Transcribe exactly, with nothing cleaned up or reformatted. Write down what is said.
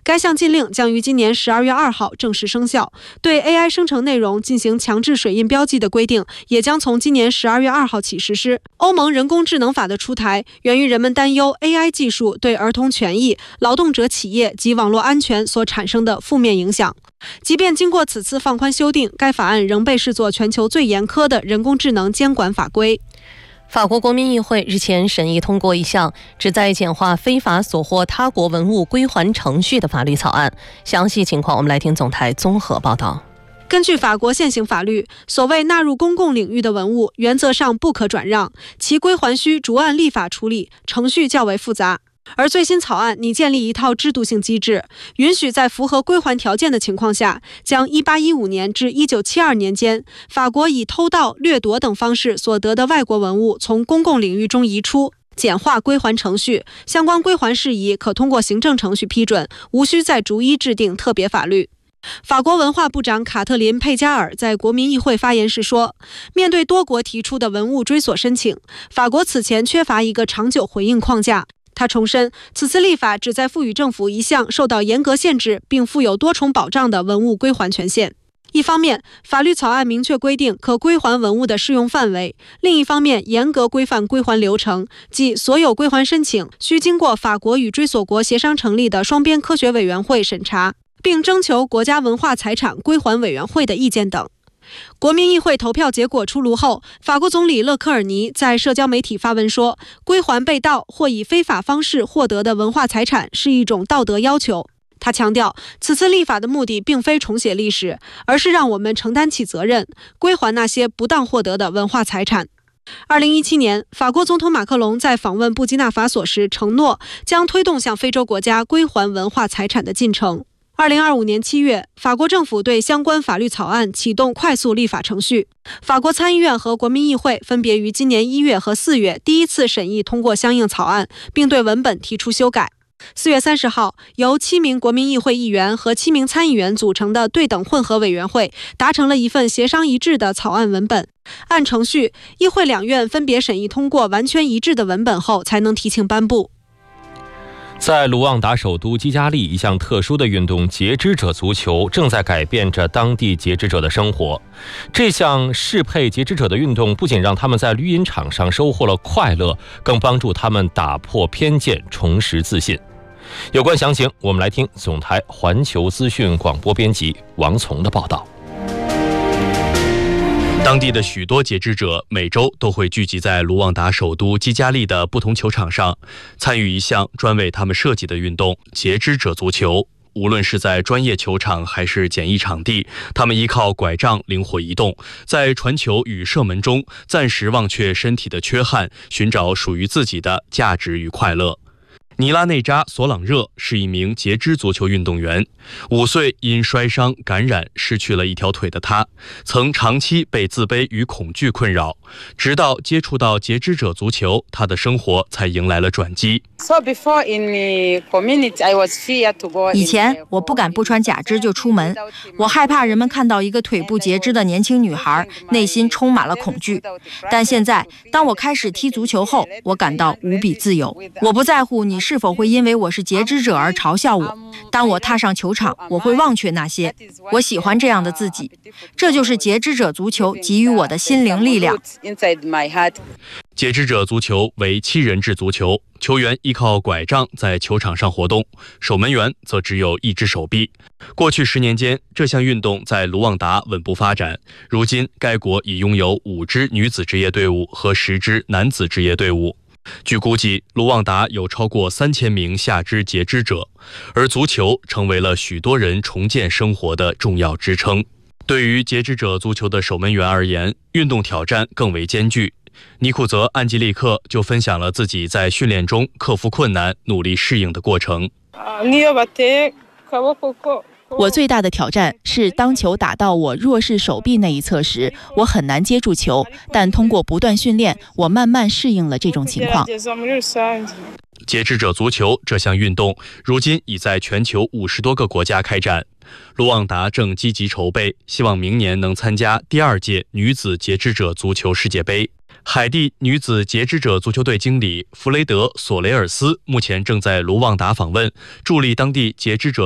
该项禁令将于今年十二月二号正式生效，对 A I 生成内容进行强制水印标记的规定也将从今年十二月二号起实施。欧盟人工智能法的出台，源于人们担忧 A I 技术对儿童权益、劳动者企业及网络安全所产生的负面影响。即便经过此次放宽修订，该法案仍被视作全球最严苛的人工智能监管法规。 法国国民议会日前审议通过一项旨在简化非法所获他国文物归还程序的法律草案。详细情况我们来听总台综合报道。 根据法国现行法律，所谓纳入公共领域的文物原则上不可转让，其归还需逐案立法处理，程序较为复杂。而最新草案拟建立一套制度性机制，允许在符合归还条件的情况下，将一八一五年至一九七二年间法国以偷盗、掠夺等方式所得的外国文物从公共领域中移出，简化归还程序，相关归还事宜可通过行政程序批准，无需再逐一制定特别法律。法国文化部长卡特琳·佩加尔在国民议会发言时说，面对多国提出的文物追索申请，法国此前缺乏一个长久回应框架。他重申，此次立法旨在赋予政府一项受到严格限制并负有多重保障的文物归还权限。一方面，法律草案明确规定可归还文物的适用范围；另一方面，严格规范归还流程，即所有归还申请需经过法国与追索国协商成立的双边科学委员会审查，并征求国家文化财产归还委员会的意见等。国民议会投票结果出炉后，法国总理勒科尔尼在社交媒体发文说，归还被盗或以非法方式获得的文化财产是一种道德要求。他强调，此次立法的目的并非重写历史，而是让我们承担起责任，归还那些不当获得的文化财产。二零一七年，法国总统马克龙在访问布基纳法索时承诺，将推动向非洲国家归还文化财产的进程。二零二五年七月，法国政府对相关法律草案启动快速立法程序。法国参议院和国民议会分别于今年一月和四月第一次审议通过相应草案，并对文本提出修改。四月三十号，由七名国民议会议员和七名参议员组成的对等混合委员会达成了一份协商一致的草案文本。按程序，议会两院分别审议通过完全一致的文本后，才能提请颁布。 在卢旺达首都基加利，一项特殊的运动——截肢者足球正在改变着当地截肢者的生活。这项适配截肢者的运动不仅让他们在绿茵场上收获了快乐，更帮助他们打破偏见，重拾自信。有关详情，我们来听总台环球资讯广播编辑王从的报道。 当地的许多截肢者每周都会聚集在卢旺达首都基加利的不同球场上，参与一项专为他们设计的运动——截肢者足球。无论是在专业球场还是简易场地，他们依靠拐杖灵活移动，在传球与射门中暂时忘却身体的缺憾，寻找属于自己的价值与快乐。尼拉内扎·索朗热是一名截肢足球运动员。五岁因摔伤感染失去了一条腿的他，曾长期被自卑与恐惧困扰，直到接触到截肢者足球，他的生活才迎来了转机。 以前我不敢不穿假肢就出门，我害怕人们看到一个腿部截肢的年轻女孩，内心充满了恐惧。但现在，当我开始踢足球后，我感到无比自由。我不在乎你是否会因为我是截肢者而嘲笑我。当我踏上球场，我会忘却那些。我喜欢这样的自己，这就是截肢者足球给予我的心灵力量。 截肢者足球为七人制足球，球员依靠拐杖在球场上活动，守门员则只有一只手臂。过去十年间，这项运动在卢旺达稳步发展，如今该国已拥有五支女子职业队伍和十支男子职业队伍。据估计，卢旺达有超过三千名下肢截肢者，而足球成为了许多人重建生活的重要支撑。对于截肢者足球的守门员而言，运动挑战更为艰巨。尼库泽·安吉利克就分享了自己在训练中克服困难、努力适应的过程。 我最大的挑战是，当球打到我弱势手臂那一侧时，我很难接住球，但通过不断训练，我慢慢适应了这种情况。 截肢者足球这项运动如今已在全球五十多个国家开展。卢旺达正积极筹备，希望明年能参加第二届女子截肢者足球世界杯。海地女子截肢者足球队经理弗雷德·索雷尔斯目前正在卢旺达访问，助力当地截肢者